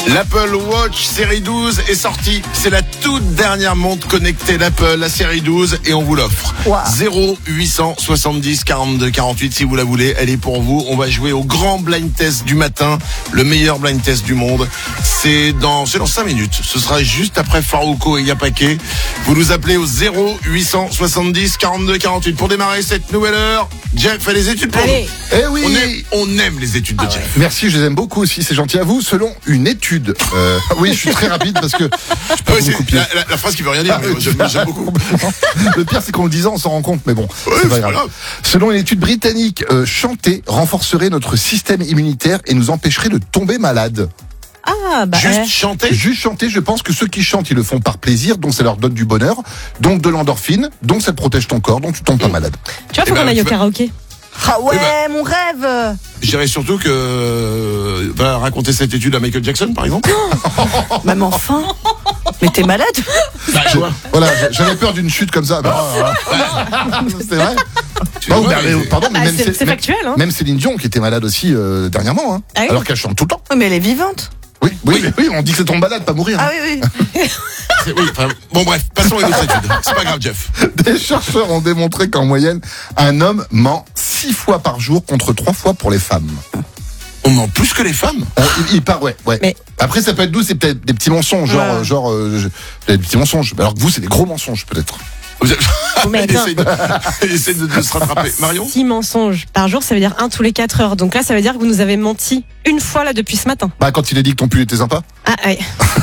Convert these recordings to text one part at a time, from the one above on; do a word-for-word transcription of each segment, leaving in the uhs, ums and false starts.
L'Apple Watch série douze est sortie. C'est la toute dernière montre connectée d'Apple, la série douze, et on vous l'offre. Wow. zéro huit cent soixante-dix quarante-deux quarante-huit si vous la voulez. Elle est pour vous. On va jouer au grand blind test du matin, le meilleur blind test du monde. C'est dans, c'est dans cinq minutes. Ce sera juste après Farouko et Yapake. Vous nous appelez au zéro huit cent soixante-dix quarante-deux quarante-huit. Pour démarrer cette nouvelle heure, Jeff fait les études pour Allez. vous. Eh oui. On aime, on aime les études de Ah Jeff. ouais. Merci, je les aime beaucoup aussi, c'est gentil à vous. Selon une étude, euh, oui, je suis très rapide parce que je peux Ah oui, vous c'est copier. la, la, la phrase qui veut rien dire, Ah, mais oui. j'aime, j'aime beaucoup. Le pire, c'est qu'en le disant, on s'en rend compte, mais bon, Ouais, c'est pas c'est grave. pas grave. Selon une étude britannique, euh, chanter renforcerait notre système immunitaire et nous empêcherait de tomber malade. Ah, bah. Juste eh. chanter. Juste chanter, je pense que ceux qui chantent, ils le font par plaisir, donc ça leur donne du bonheur, donc de l'endorphine, donc ça te protège ton corps, donc tu tombes pas malade. Tu vois, faut Eh ben, qu'on aille tu au vas- karaoké. Ah ouais, Eh ben- mon rêve. Je dirais surtout que euh, va raconter cette étude à Michael Jackson, par exemple. Même enfin. Mais t'es malade? Bah, je vois. Voilà, j'avais peur d'une chute comme ça. Bah, voilà. C'est vrai. Tu Bah, vois, mais, mais- euh, pardon, mais Ah, même, c'est- Cé- c'est même- factuel, hein. même Céline Dion qui était malade aussi euh, dernièrement, hein, Ah oui. alors qu'elle chante tout le temps. Oui, mais elle est vivante. Oui, oui, oui, on dit que c'est ton malade, pas mourir. Ah hein. oui, oui. c'est- oui, enfin, bon bref, passons à une autre étude. C'est pas grave, Jeff. Des chercheurs ont démontré qu'en moyenne, un homme ment six fois par jour contre trois fois pour les femmes. On ment plus que les femmes. Euh, il, il part, ouais, ouais. Mais- Après, ça peut être doux, c'est peut-être des petits mensonges, genre, Ouais. euh, genre, euh, je- des petits mensonges. Alors que vous, c'est des gros mensonges, peut-être. Vous avez- Mais il attends. essaie de, il essaie de, de se rattraper. Marion. Six mensonges par jour, ça veut dire un tous les quatre heures. Donc là, ça veut dire que vous nous avez menti une fois là depuis ce matin. Bah, quand il a dit que ton pull était sympa. Ah, ouais.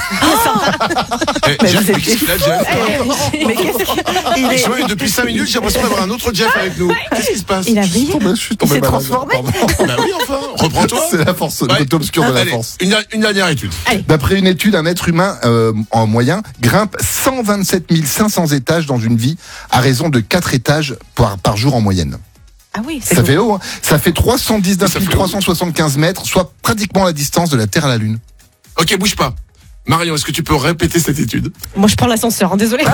Eh, Mais Jeff, vous êtes qu'est-ce qu'il a, Jeff Mais qu'est-ce qu'il il est... Excusez-moi, depuis cinq minutes, j'ai l'impression d'avoir un autre Jeff avec nous. Qu'est-ce qui se passe? Il a Je suis brillé. tombé, je suis tombé s'est malade. transformé. Pardon. Bah oui, enfin, reprends-toi. C'est la force, le Ouais. côté obscur de la Allez, force. une, une dernière étude. D'après une étude, un être humain euh, en moyen grimpe cent vingt-sept mille cinq cents étages dans une vie à raison de quatre étages par, par jour en moyenne. Ah oui, c'est Ça beau. fait haut, hein. Ça fait trois cent dix-neuf Ça mille fait trois cent soixante-quinze mètres, soit pratiquement la distance de la Terre à la Lune. Ok, bouge pas. Marion, est-ce que tu peux répéter cette étude? Moi, je prends l'ascenseur, hein, désolé.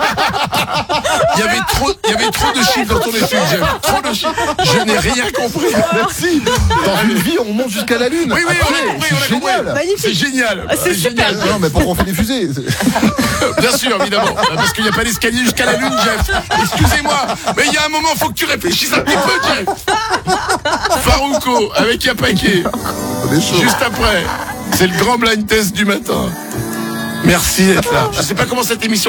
Il y avait trop, il y avait trop de chiffres dans ton étude, Jeff. Trop de chiffres. Je n'ai rien compris. Merci. Dans une vie, on monte jusqu'à la Lune. Oui, oui, on Après, a compris, on a c'est compris. génial. C'est génial. Ah, c'est super. génial. Non, mais pourquoi on fait des fusées? Bien sûr, évidemment. Parce qu'il n'y a pas d'escalier jusqu'à la Lune, Jeff. Excusez-moi. Mais il y a un moment, faut que tu réfléchisses un petit peu, Jeff. Farouko avec Yapake. On est chaud. Juste après. C'est le grand blind test du matin. Merci d'être là. Je sais pas comment cette émission